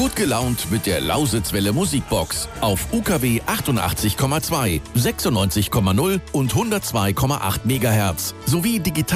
Gut gelaunt mit der Lausitzwelle Musikbox auf UKW 88,2, 96,0 und 102,8 MHz sowie digital